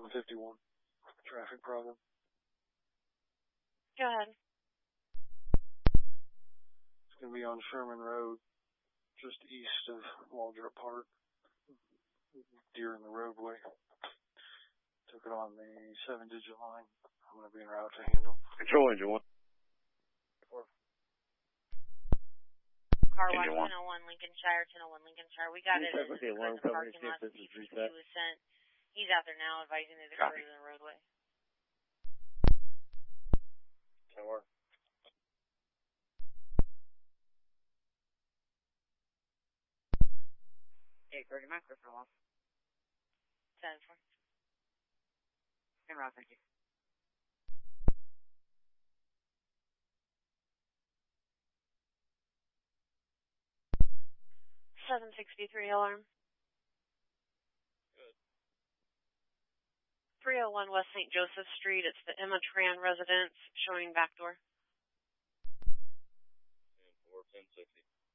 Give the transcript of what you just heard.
751. Traffic problem. Go ahead. It's going to be on Sherman Road, just east of Waldrop Park. Deer in the roadway. Took it on the 7-digit line. I'm going to be en route to handle. Control engine 1. Car wash 1001 Lincolnshire, 1001 Lincolnshire. We got it in the parking lot. PPC was sent. He's out there now advising that the car is in the roadway. 10 work. Hey, 30 microphone off. 10-4. En route, thank you. 763 alarm. Good. 301 West St. Joseph Street. It's the Emma Tran residence showing back door. 10-4, 1060.